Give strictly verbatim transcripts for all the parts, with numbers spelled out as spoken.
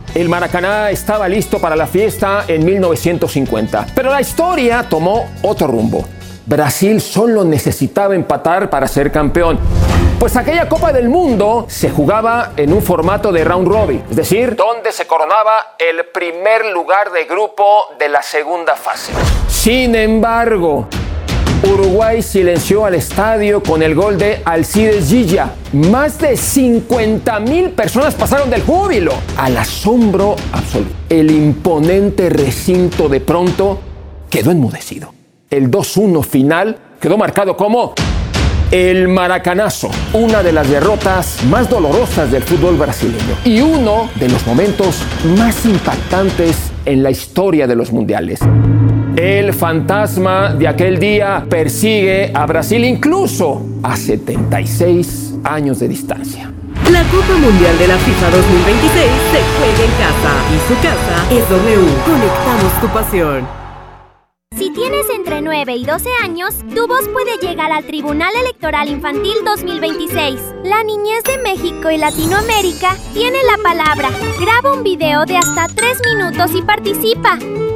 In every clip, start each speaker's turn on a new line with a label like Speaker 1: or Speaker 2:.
Speaker 1: El Maracaná estaba listo para la fiesta en mil novecientos cincuenta, pero la historia tomó otro rumbo. Brasil solo necesitaba empatar para ser campeón, pues aquella Copa del Mundo se jugaba en un formato de round robin, es decir, donde se coronaba el primer lugar de grupo de la segunda fase. Sin embargo, Uruguay silenció al estadio con el gol de Alcides Gilla. Más de cincuenta mil personas pasaron del júbilo al asombro absoluto. El imponente recinto de pronto quedó enmudecido. El dos uno final quedó marcado como el Maracanazo, una de las derrotas más dolorosas del fútbol brasileño y uno de los momentos más impactantes en la historia de los mundiales. El fantasma de aquel día persigue a Brasil incluso a setenta y seis años de distancia.
Speaker 2: La Copa Mundial de la FIFA dos mil veintiséis se juega en casa y su casa es W. Conectamos tu pasión.
Speaker 3: Si tienes entre nueve y doce años, tu voz puede llegar al Tribunal Electoral Infantil dos mil veintiséis. La niñez de México y Latinoamérica tiene la palabra. Graba un video de hasta tres minutos y participa.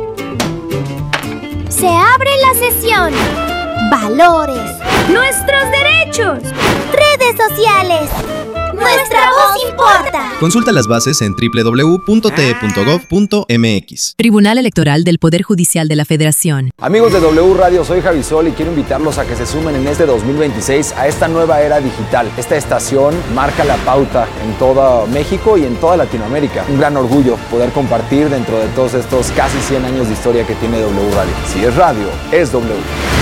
Speaker 3: Se abre la sesión. Valores. Nuestros derechos. Redes sociales. Nuestra voz importa.
Speaker 4: Consulta las bases en doble u doble u doble u punto t e punto gov punto m x.
Speaker 5: Tribunal Electoral del Poder Judicial de la Federación.
Speaker 6: Amigos de W Radio, soy Javi Sol y quiero invitarlos a que se sumen en este dos mil veintiséis a esta nueva era digital. Esta estación marca la pauta en todo México y en toda Latinoamérica. Un gran orgullo poder compartir dentro de todos estos casi cien años de historia que tiene W Radio. Si es radio, es W.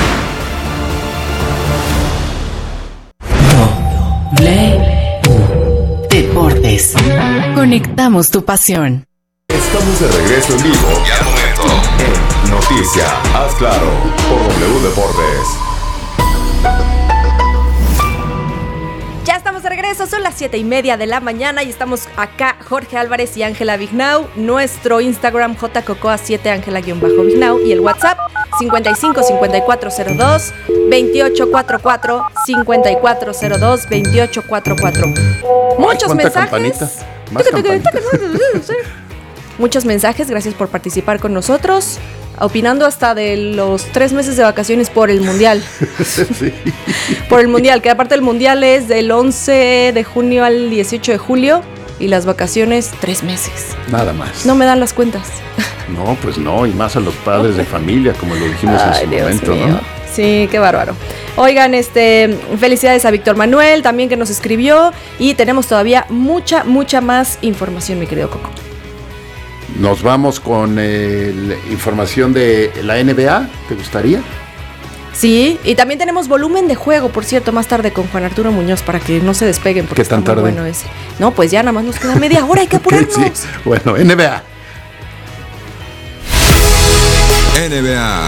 Speaker 2: Deportes. Conectamos tu pasión.
Speaker 7: Estamos de regreso en vivo y al momento en Noticia, haz claro, por W Deportes.
Speaker 8: Ya estamos de regreso, son las siete y media de la mañana y estamos acá Jorge Álvarez y Ángela Vignau. Nuestro Instagram jcocoa siete, Ángela-Vignau y el WhatsApp cincuenta y cinco cincuenta y cuatro cero dos veintiocho cuarenta y cuatro, cincuenta y cuatro cero dos veintiocho cuarenta y cuatro. Muchos
Speaker 9: Ay,
Speaker 8: mensajes.
Speaker 9: Campanita? Más campanitas.
Speaker 8: Muchos mensajes, gracias por participar con nosotros. Opinando hasta de los tres meses de vacaciones por el Mundial.
Speaker 9: Sí.
Speaker 8: Por el Mundial, que aparte el Mundial es del once de junio al dieciocho de julio y las vacaciones tres meses.
Speaker 9: Nada más.
Speaker 8: No me dan las cuentas.
Speaker 9: No, pues no, y más a los padres de familia, como lo dijimos
Speaker 8: Ay,
Speaker 9: en su
Speaker 8: Dios
Speaker 9: momento,
Speaker 8: mío.
Speaker 9: ¿no?
Speaker 8: Sí, qué bárbaro. Oigan, este, felicidades a Víctor Manuel, también que nos escribió, y tenemos todavía mucha, mucha más información, mi querido Coco.
Speaker 9: Nos vamos con eh, la información de la N B A, ¿te gustaría?
Speaker 8: Sí, y también tenemos volumen de juego, por cierto, más tarde con Juan Arturo Muñoz, para que no se despeguen, porque
Speaker 9: ¿Qué tan
Speaker 8: está muy
Speaker 9: tarde?
Speaker 8: bueno ese. No, pues ya nada más nos queda media hora, hay que apurarnos.
Speaker 9: Sí, bueno, N B A.
Speaker 7: N B A.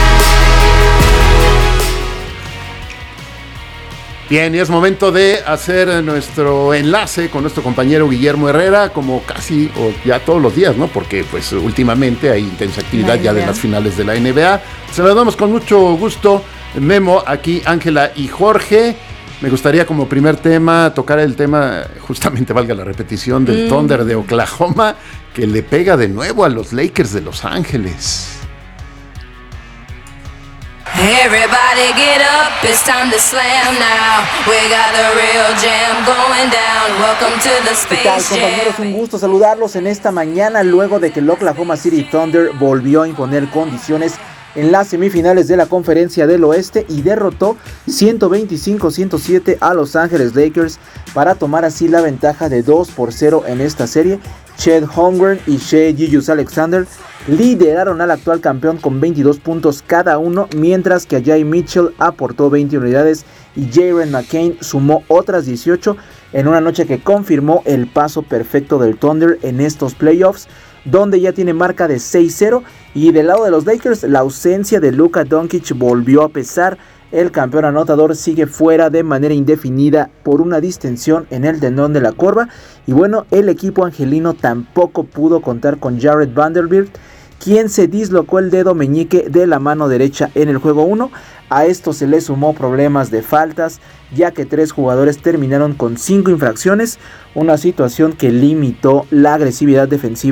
Speaker 9: Bien, y es momento de hacer nuestro enlace con nuestro compañero Guillermo Herrera, como casi o ya todos los días, ¿no? Porque pues últimamente hay intensa actividad ya de las finales de la N B A. Saludamos con mucho gusto, Memo, aquí Ángela y Jorge. Me gustaría como primer tema tocar el tema, justamente valga la repetición, del mm. Thunder de Oklahoma, que le pega de nuevo a los Lakers de Los Ángeles.
Speaker 10: Everybody get up, it's time to slam now. We got the real jam going down. Welcome to the Space
Speaker 11: ¿Qué tal, compañeros? Un gusto saludarlos en esta mañana luego de que el Oklahoma City Thunder volvió a imponer condiciones en las semifinales de la Conferencia del Oeste y derrotó ciento veinticinco a ciento siete a Los Ángeles Lakers para tomar así la ventaja de dos por cero en esta serie. Chet Holmgren y Shai Gilgeous-Alexander lideraron al actual campeón con veintidós puntos cada uno, mientras que Ajay Mitchell aportó veinte unidades y Jaren McCain sumó otras dieciocho en una noche que confirmó el paso perfecto del Thunder en estos playoffs, donde ya tiene marca de seis cero. Y del lado de los Lakers, la ausencia de Luka Doncic volvió a pesar. El campeón anotador sigue fuera de manera indefinida por una distensión en el tendón de la corva. Y bueno, el equipo angelino tampoco pudo contar con Jared Vanderbilt, quien se dislocó el dedo meñique de la mano derecha en el juego uno. A esto se le sumó problemas de faltas, ya que tres jugadores terminaron con cinco infracciones, una situación que limitó la agresividad defensiva